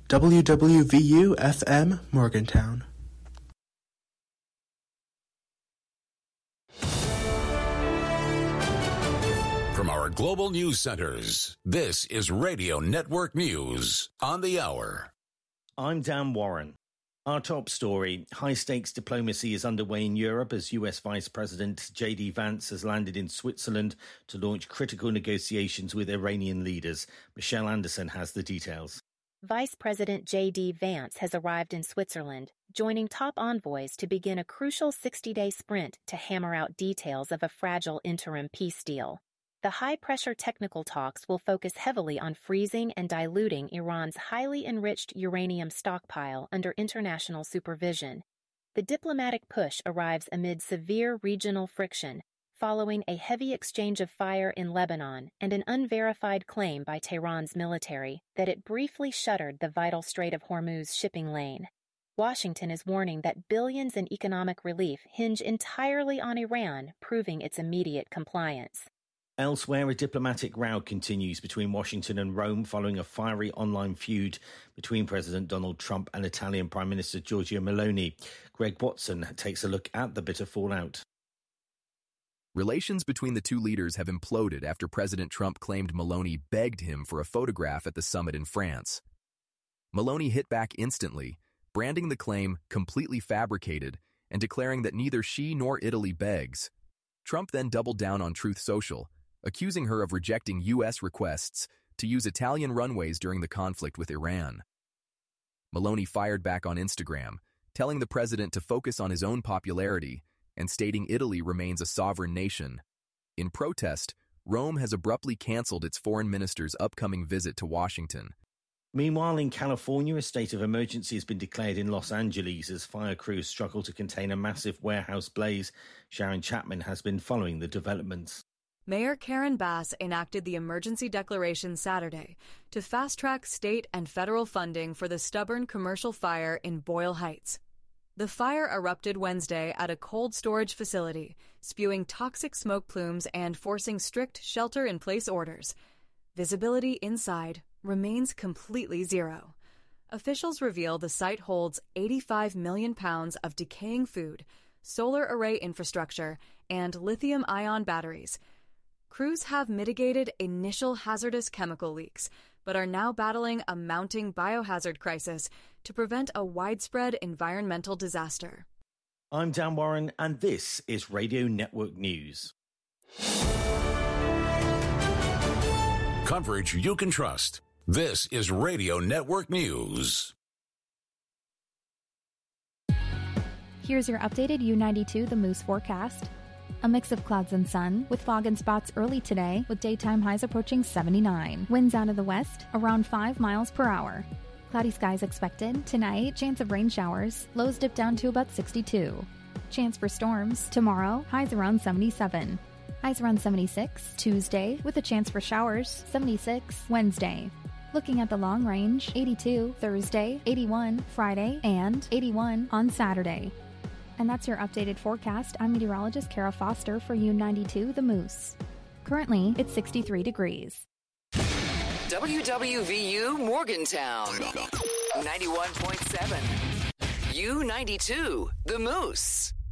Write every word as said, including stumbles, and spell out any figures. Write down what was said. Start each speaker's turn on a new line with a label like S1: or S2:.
S1: W W V U F M Morgantown.
S2: From our global news centers, this is Radio Network News on the hour.
S3: I'm Dan Warren. Our top story, high-stakes diplomacy is underway in Europe as U S Vice President J D Vance has landed in Switzerland to launch critical negotiations with Iranian leaders. Michelle Anderson has the details.
S4: Vice President J D Vance has arrived in Switzerland, joining top envoys to begin a crucial sixty-day sprint to hammer out details of a fragile interim peace deal. The high-pressure technical talks will focus heavily on freezing and diluting Iran's highly enriched uranium stockpile under international supervision. The diplomatic push arrives amid severe regional friction, following a heavy exchange of fire in Lebanon and an unverified claim by Tehran's military that it briefly shuttered the vital Strait of Hormuz shipping lane. Washington is warning that billions in economic relief hinge entirely on Iran proving its immediate compliance.
S3: Elsewhere, a diplomatic row continues between Washington and Rome following a fiery online feud between President Donald Trump and Italian Prime Minister Giorgia Meloni. Greg Watson takes a look at the bitter fallout.
S5: Relations between the two leaders have imploded after President Trump claimed Meloni begged him for a photograph at the summit in France. Meloni hit back instantly, branding the claim completely fabricated and declaring that neither she nor Italy begs. Trump then doubled down on Truth Social, accusing her of rejecting U S requests to use Italian runways during the conflict with Iran. Meloni fired back on Instagram, telling the president to focus on his own popularity and stating Italy remains a sovereign nation. In protest, Rome has abruptly canceled its foreign minister's upcoming visit to Washington.
S3: Meanwhile, in California, a state of emergency has been declared in Los Angeles as fire crews struggle to contain a massive warehouse blaze. Sharon Chapman has been following the developments.
S6: Mayor Karen Bass enacted the emergency declaration Saturday to fast-track state and federal funding for the stubborn commercial fire in Boyle Heights. The fire erupted Wednesday at a cold storage facility, spewing toxic smoke plumes and forcing strict shelter-in-place orders. Visibility inside remains completely zero. Officials reveal the site holds eighty-five million pounds of decaying food, solar array infrastructure, and lithium-ion batteries. Crews have mitigated initial hazardous chemical leaks, but are now battling a mounting biohazard crisis to prevent a widespread environmental disaster.
S3: I'm Dan Warren, and this is Radio Network News.
S2: Coverage you can trust. This is Radio Network News.
S7: Here's your updated U ninety-two The Moose forecast. A mix of clouds and sun, with fog and spots early today, with daytime highs approaching seventy-nine. Winds out of the west, around five miles per hour. Cloudy skies expected. Tonight, chance of rain showers. Lows dip down to about sixty-two. Chance for storms. Tomorrow, highs around seventy-seven. Highs around seventy-six. Tuesday, with a chance for showers. seventy-six. Wednesday. Looking at the long range, eighty-two. Thursday, eighty-one. Friday, and eighty-one on Saturday. And that's your updated forecast. I'm meteorologist Kara Foster for U ninety-two The Moose. Currently, it's sixty-three degrees.
S8: W W V U Morgantown, ninety-one point seven. U ninety-two The Moose.